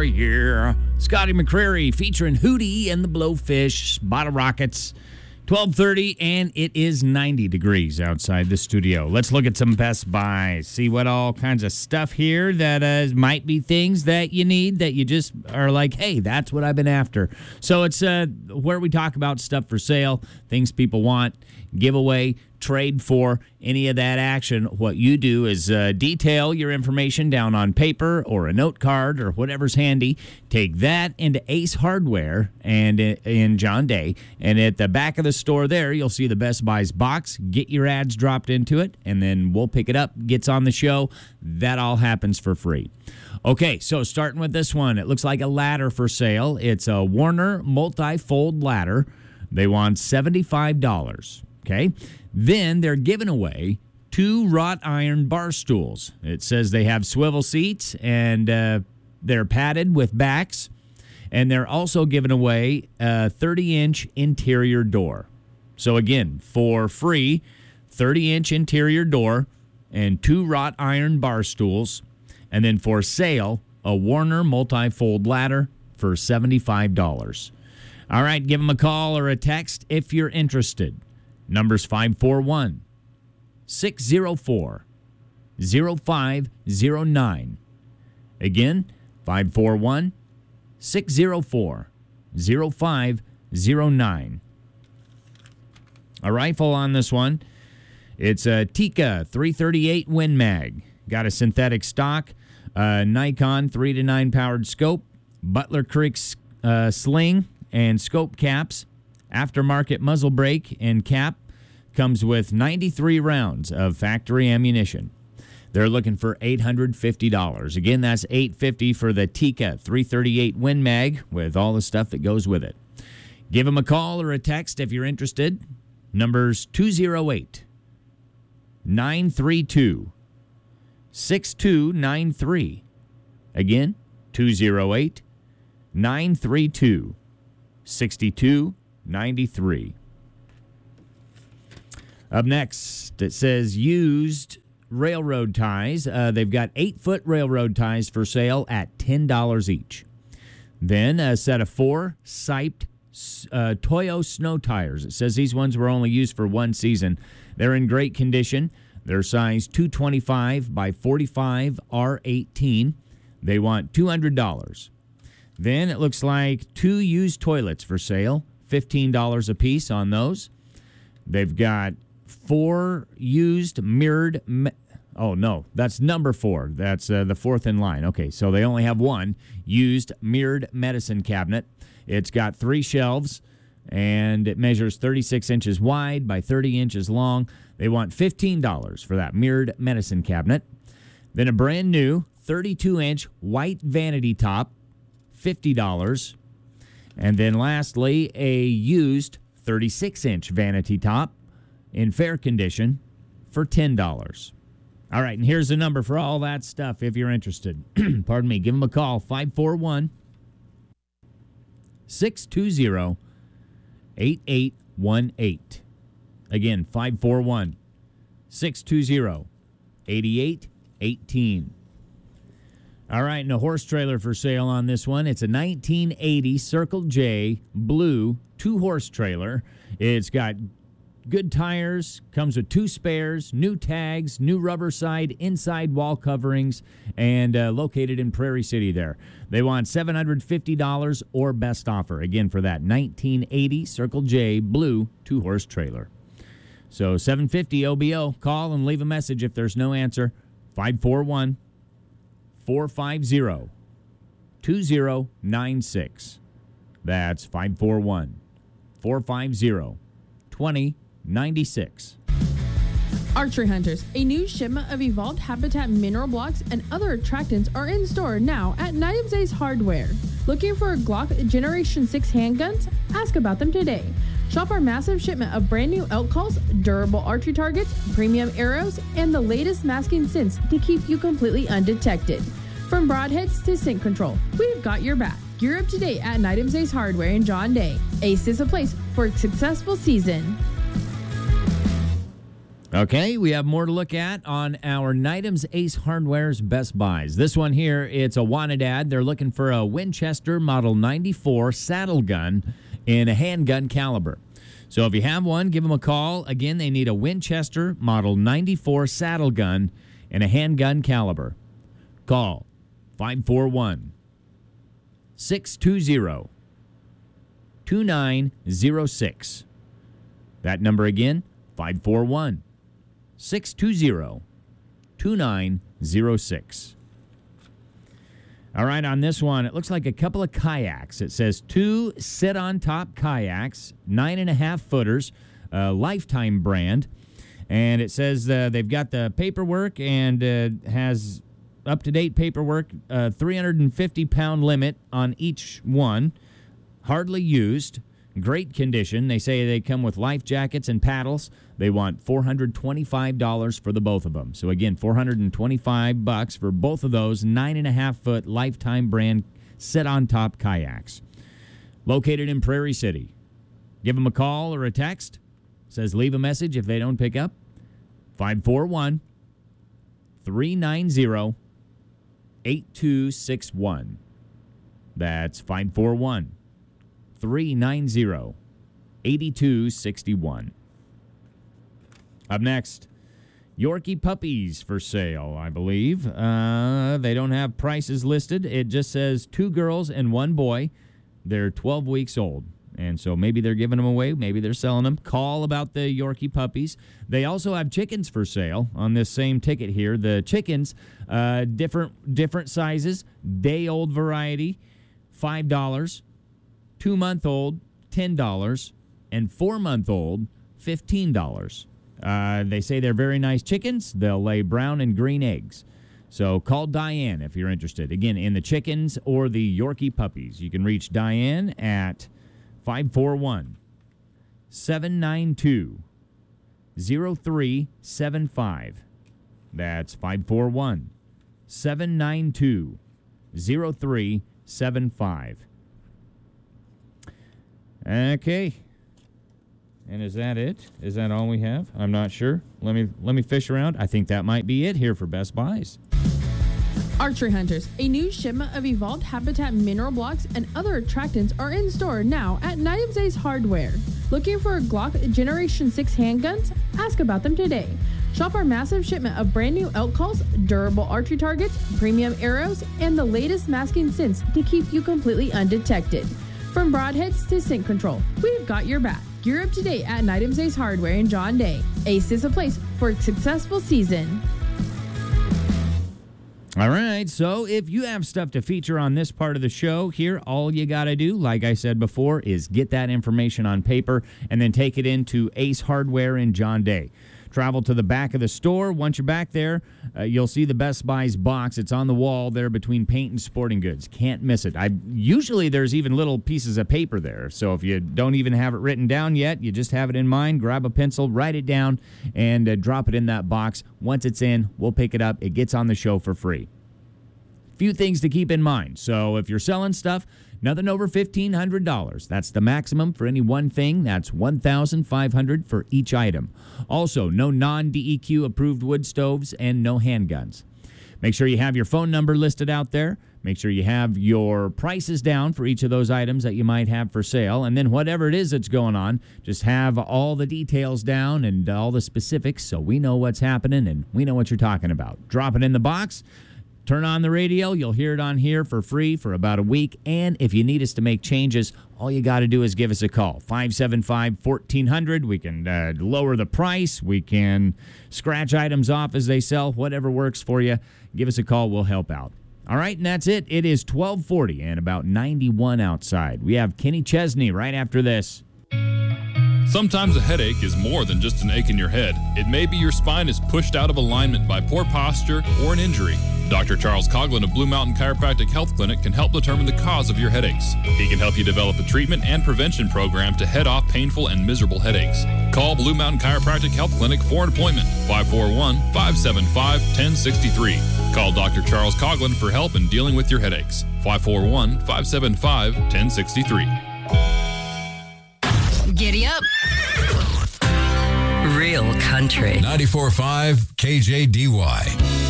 yeah. Scotty McCreery featuring Hootie and the Blowfish, Bottle Rockets. 12:30, and it is 90 degrees outside the studio. Let's look at some Best Buys. See what all kinds of stuff here that might be things that you need that you just are like, hey, that's what I've been after. So it's where we talk about stuff for sale, things people want, giveaway, trade for, any of that action. What you do is detail your information down on paper or a note card or whatever's handy. Take that into Ace Hardware and in John Day, and at the back of the store there, you'll see the Best Buys box. Get your ads dropped into it, and then we'll pick it up. Gets on the show. That all happens for free. Okay, so starting with this one, it looks like a ladder for sale. It's a Warner multi-fold ladder. They want $75. Okay, then they're giving away 2 wrought iron bar stools. It says they have swivel seats and they're padded with backs, and they're also giving away a 30-inch interior door. So again, for free, 30-inch interior door and 2 wrought iron bar stools, and then for sale, a Warner multi-fold ladder for $75. All right, give them a call or a text if you're interested. Number's 541-604-0509. Again, 541-604-0509. A rifle on this one. It's a Tikka 338 Win Mag. Got a synthetic stock, Nikon 3-9 powered scope, Butler Creek sling and scope caps, aftermarket muzzle brake and cap. Comes with 93 rounds of factory ammunition. They're looking for $850. Again, that's $850 for the Tikka 338 Win Mag with all the stuff that goes with it. Give them a call or a text if you're interested. Number's 208-932-6293. Again, 208-932-6293. Up next, it says used railroad ties. They've got 8-foot railroad ties for sale at $10 each. Then a set of 4 siped Toyo snow tires. It says these ones were only used for 1 season. They're in great condition. They're size 225 by 45 R18. They want $200. Then it looks like 2 used toilets for sale, $15 a piece on those. They've got 4 used mirrored... Oh, no, that's number 4. That's the 4th in line. Okay, so they only have 1 used mirrored medicine cabinet. It's got 3 shelves, and it measures 36 inches wide by 30 inches long. They want $15 for that mirrored medicine cabinet. Then a brand new 32-inch white vanity top, $50. And then lastly, a used 36-inch vanity top in fair condition for $10. All right, and here's the number for all that stuff if you're interested. Pardon me. Give them a call, 541-620-8818. Again, 541-620-8818. All right, and a horse trailer for sale on this one. It's a 1980 Circle J blue 2-horse trailer. It's got good tires, comes with 2 spares, new tags, new rubber side, inside wall coverings, and located in Prairie City there. They want $750 or best offer, again, for that 1980 Circle J blue 2-horse trailer. So $750 OBO. Call and leave a message if there's no answer. 541-450-2096. That's 541-450-2096. Archery Hunters, a new shipment of Evolved Habitat mineral blocks and other attractants are in store now at Night Ace Hardware. Looking for Glock Generation 6 handguns? Ask about them today. Shop our massive shipment of brand new elk calls, durable archery targets, premium arrows, and the latest masking scents to keep you completely undetected. From broadheads to scent control, we've got your back. Gear up today at Night Ace Hardware in John Day. Ace is a place for a successful season. Okay, we have more to look at on our Nightums Ace Hardware's Best Buys. This one here, it's a wanted ad. They're looking for a Winchester Model 94 saddle gun in a handgun caliber. So if you have one, give them a call. Again, they need a Winchester Model 94 saddle gun in a handgun caliber. Call 541-620-2906. That number again, 541-620-2906. All right, on this one, it looks like a couple of kayaks. It says 2 sit-on-top kayaks, 9.5 footers, Lifetime brand. And it says they've got the paperwork and has up-to-date paperwork, 350-pound limit on each one, hardly used. Great condition. They say they come with life jackets and paddles. They want $425 for the both of them. So again, $425 for both of those 9.5-foot Lifetime brand sit-on-top kayaks. Located in Prairie City. Give them a call or a text. Says leave a message if they don't pick up. 541-390-8261. That's 541-390-8261. Up next, Yorkie puppies for sale, I believe. They don't have prices listed. It just says 2 girls and 1 boy. They're 12 weeks old. And so maybe they're giving them away. Maybe they're selling them. Call about the Yorkie puppies. They also have chickens for sale on this same ticket here. The chickens, different sizes, day-old variety, $5. 2-month-old, $10, and 4-month-old, $15. They say they're very nice chickens. They'll lay brown and green eggs. So call Diane if you're interested. Again, in the chickens or the Yorkie puppies. You can reach Diane at 541-792-0375. That's 541-792-0375. Okay. And is that it? Is that all we have? I'm not sure. Let me fish around. I think that might be it here for Best Buys. Archery Hunters, a new shipment of evolved habitat mineral blocks and other attractants are in store now at Nightums Ace Hardware. Looking for Glock Generation 6 handguns? Ask about them today. Shop our massive shipment of brand new elk calls, durable archery targets, premium arrows, and the latest masking scents to keep you completely undetected. From broadheads to scent control, we've got your back. Gear up today at Nightums Ace Hardware in John Day. Ace is a place for a successful season. All right, so if you have stuff to feature on this part of the show here, all you got to do, like I said before, is get that information on paper and then take it into Ace Hardware in John Day. Travel to the back of the store. Once you're back there, you'll see the Best Buys box. It's on the wall there between paint and sporting goods. Can't miss it. Usually there's even little pieces of paper there. So if you don't even have it written down yet, you just have it in mind, grab a pencil, write it down, and drop it in that box. Once it's in, we'll pick it up. It gets on the show for free. Few things to keep in mind. So if you're selling stuff, nothing over $1,500. That's the maximum for any one thing. That's $1,500 for each item. Also, no non-DEQ approved wood stoves and no handguns. Make sure you have your phone number listed out there. Make sure you have your prices down for each of those items that you might have for sale. And then whatever it is that's going on, just have all the details down and all the specifics so we know what's happening and we know what you're talking about. Drop it in the box. Turn on the radio. You'll hear it on here for free for about a week. And if you need us to make changes, all you got to do is give us a call. 575-1400. We can lower the price. We can scratch items off as they sell. Whatever works for you, give us a call. We'll help out. All right, and that's it. It is 12:40 and about 91 outside. We have Kenny Chesney right after this. Sometimes a headache is more than just an ache in your head. It may be your spine is pushed out of alignment by poor posture or an injury. Dr. Charles Coughlin of Blue Mountain Chiropractic Health Clinic can help determine the cause of your headaches. He can help you develop a treatment and prevention program to head off painful and miserable headaches. Call Blue Mountain Chiropractic Health Clinic for an appointment, 541-575-1063. Call Dr. Charles Coughlin for help in dealing with your headaches, 541-575-1063. Giddy up. Real country. 94.5 KJDY.